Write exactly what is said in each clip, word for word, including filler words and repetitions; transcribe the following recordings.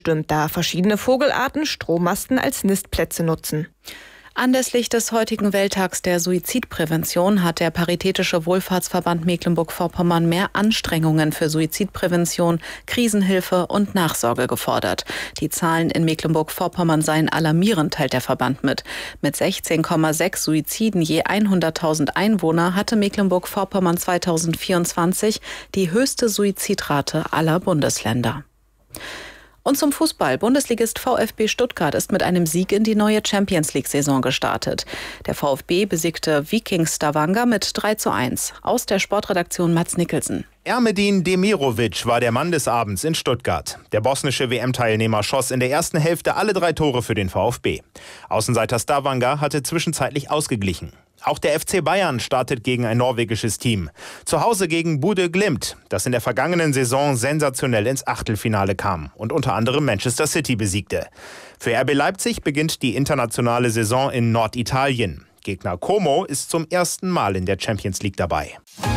da verschiedene Vogelarten Strommasten als Nistplätze nutzen. Anlässlich des heutigen Welttags der Suizidprävention hat der Paritätische Wohlfahrtsverband Mecklenburg-Vorpommern mehr Anstrengungen für Suizidprävention, Krisenhilfe und Nachsorge gefordert. Die Zahlen in Mecklenburg-Vorpommern seien alarmierend, teilt der Verband mit. Mit sechzehn Komma sechs Suiziden je hunderttausend Einwohner hatte Mecklenburg-Vorpommern zweitausendvierundzwanzig die höchste Suizidrate aller Bundesländer. Und zum Fußball. Bundesligist VfB Stuttgart ist mit einem Sieg in die neue Champions-League-Saison gestartet. Der VfB besiegte Viking Stavanger mit drei zu eins. Aus der Sportredaktion Mats Nicholson. Ermedin Demirovic war der Mann des Abends in Stuttgart. Der bosnische W M-Teilnehmer schoss in der ersten Hälfte alle drei Tore für den VfB. Außenseiter Stavanger hatte zwischenzeitlich ausgeglichen. Auch der F C Bayern startet gegen ein norwegisches Team. Zu Hause gegen Bodø Glimt, das in der vergangenen Saison sensationell ins Achtelfinale kam und unter anderem Manchester City besiegte. Für R B Leipzig beginnt die internationale Saison in Norditalien. Gegner Como ist zum ersten Mal in der Champions League dabei.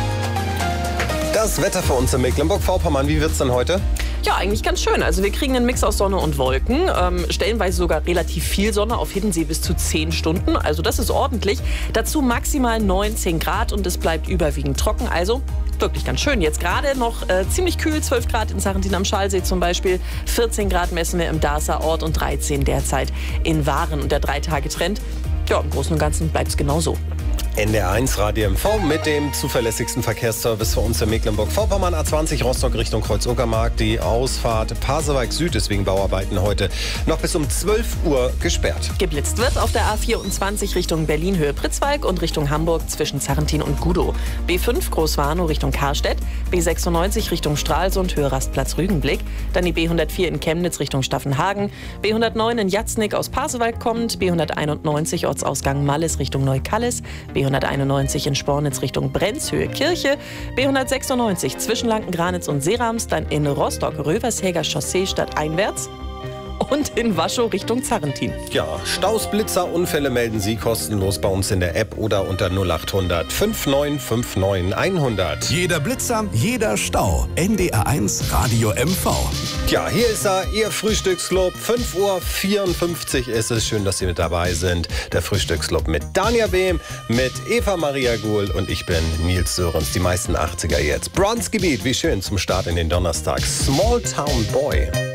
Das Wetter für uns in Mecklenburg-Vorpommern, wie wird's denn heute? Ja, eigentlich ganz schön. Also wir kriegen einen Mix aus Sonne und Wolken. Ähm, stellenweise sogar relativ viel Sonne, auf Hiddensee bis zu zehn Stunden. Also das ist ordentlich. Dazu maximal neunzehn Grad und es bleibt überwiegend trocken. Also wirklich ganz schön. Jetzt gerade noch äh, ziemlich kühl, zwölf Grad in Sarrentin am Schalsee zum Beispiel. vierzehn Grad messen wir im Darßer Ort und dreizehn derzeit in Waren. Und der Drei-Tage-Trend, ja, im Großen und Ganzen bleibt es genau so. N D R eins Radio M V mit dem zuverlässigsten Verkehrsservice für uns in Mecklenburg-Vorpommern. A zwanzig Rostock Richtung Kreuz-Uckermark. Die Ausfahrt Pasewalk Süd ist wegen Bauarbeiten heute noch bis um zwölf Uhr gesperrt. Geblitzt wird auf der A vierundzwanzig Richtung Berlin Höhe Pritzwalk und Richtung Hamburg zwischen Sarrentin und Gudow. B fünf Großwarnow Richtung Karstedt. B sechsundneunzig Richtung Stralsund Höhe Rastplatz Rügenblick. Dann die B hundertvier in Chemnitz Richtung Staffenhagen. B hundertneun in Jatznick aus Pasewalk kommt. B hunderteinundneunzig Ortsausgang Malles Richtung Neukallis. B hunderteinundneunzig in Spornitz Richtung Brenzhöhe Kirche, B hundertsechsundneunzig zwischen Lanken-Granitz und Seerams, dann in Rostock Rövershäger Chaussee stadteinwärts und in Waschow Richtung Zarrentin. Ja, Staus, Blitzer, Unfälle melden Sie kostenlos bei uns in der App oder unter null acht hundert fünfundneunzig neunundfünfzig hundert. Jeder Blitzer, jeder Stau. N D R eins Radio M V. Ja, hier ist er, Ihr Frühstücksclub. fünf Uhr vierundfünfzig ist es. Schön, dass Sie mit dabei sind. Der Frühstücksclub mit Dania Behm, mit Eva Maria Guhl und ich bin Nils Sörens. Die meisten achtziger jetzt. Bronzegebiet, wie schön zum Start in den Donnerstag. Small Town Boy.